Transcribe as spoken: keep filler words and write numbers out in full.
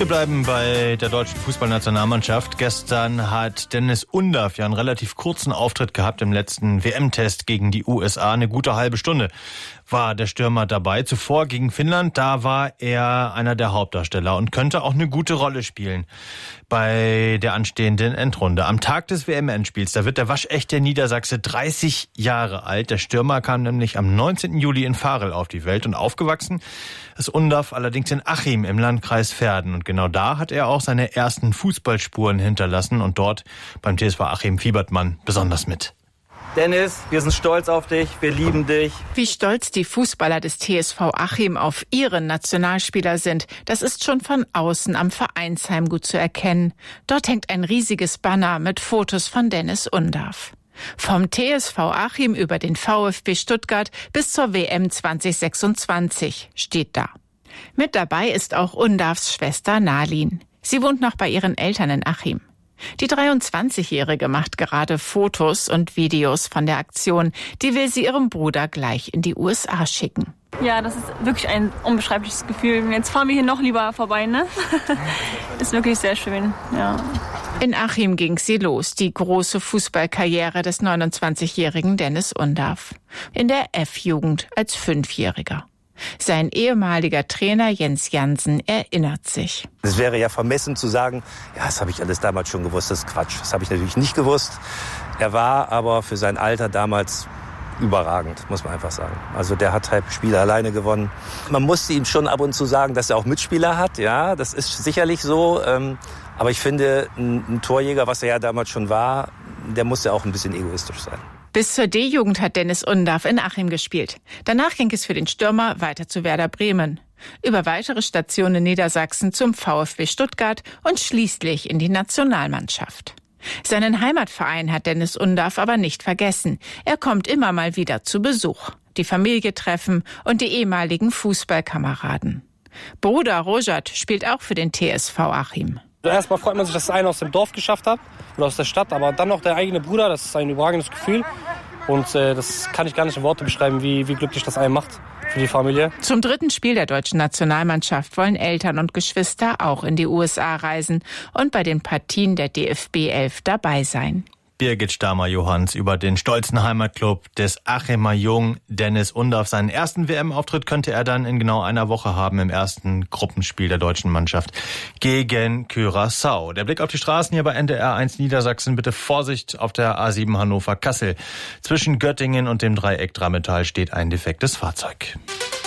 Wir bleiben bei der deutschen Fußballnationalmannschaft. Gestern hat Dennis Undaff ja einen relativ kurzen Auftritt gehabt im letzten W M-Test gegen die U S A. Eine gute halbe Stunde war der Stürmer dabei. Zuvor gegen Finnland, da war er einer der Hauptdarsteller und könnte auch eine gute Rolle spielen bei der anstehenden Endrunde. Am Tag des W M-Endspiels, da wird der waschechte Niedersachse dreißig Jahre alt. Der Stürmer kam nämlich am neunzehnten Juli in Varel auf die Welt und aufgewachsen ist Undaff allerdings in Achim im Landkreis Verden. Und genau da hat er auch seine ersten Fußballspuren hinterlassen und dort beim T S V Achim fiebert man besonders mit. Dennis, wir sind stolz auf dich, wir lieben dich. Wie stolz die Fußballer des T S V Achim auf ihren Nationalspieler sind, das ist schon von außen am Vereinsheim gut zu erkennen. Dort hängt ein riesiges Banner mit Fotos von Dennis Undaff. Vom T S V Achim über den VfB Stuttgart bis zur W M zwanzig sechsundzwanzig steht da. Mit dabei ist auch Undaffs Schwester Nalin. Sie wohnt noch bei ihren Eltern in Achim. Die dreiundzwanzigjährige macht gerade Fotos und Videos von der Aktion. Die will sie ihrem Bruder gleich in die U S A schicken. Ja, das ist wirklich ein unbeschreibliches Gefühl. Jetzt fahren wir hier noch lieber vorbei, ne? Ist wirklich sehr schön, ja. In Achim ging sie los, die große Fußballkarriere des neunundzwanzigjährigen Dennis Undaff. In der F-Jugend als Fünfjähriger. Sein ehemaliger Trainer Jens Jansen erinnert sich. Es wäre ja vermessen zu sagen, ja, das habe ich alles damals schon gewusst, das ist Quatsch. Das habe ich natürlich nicht gewusst. Er war aber für sein Alter damals überragend, muss man einfach sagen. Also der hat halt Spiele alleine gewonnen. Man musste ihm schon ab und zu sagen, dass er auch Mitspieler hat. Ja, das ist sicherlich so. Aber ich finde, ein Torjäger, was er ja damals schon war, der muss ja auch ein bisschen egoistisch sein. Bis zur D-Jugend hat Dennis Undaff in Achim gespielt. Danach ging es für den Stürmer weiter zu Werder Bremen. Über weitere Stationen in Niedersachsen zum VfB Stuttgart und schließlich in die Nationalmannschaft. Seinen Heimatverein hat Dennis Undaff aber nicht vergessen. Er kommt immer mal wieder zu Besuch. Die Familie treffen und die ehemaligen Fußballkameraden. Bruder Rojat spielt auch für den T S V Achim. Erstmal freut man sich, dass es einer aus dem Dorf geschafft hat oder aus der Stadt, aber dann noch der eigene Bruder, das ist ein überragendes Gefühl. Und äh, das kann ich gar nicht in Worte beschreiben, wie, wie glücklich das einen macht für die Familie. Zum dritten Spiel der deutschen Nationalmannschaft wollen Eltern und Geschwister auch in die U S A reisen und bei den Partien der D F B elf dabei sein. Birgit Stamer-Johanns über den stolzen Heimatclub des Achimer Jung, Dennis Undaff. Seinen ersten W M-Auftritt könnte er dann in genau einer Woche haben im ersten Gruppenspiel der deutschen Mannschaft gegen Curaçao. Der Blick auf die Straßen hier bei N D R eins Niedersachsen. Bitte Vorsicht auf der A sieben Hannover-Kassel. Zwischen Göttingen und dem Dreieck Drammetal steht ein defektes Fahrzeug.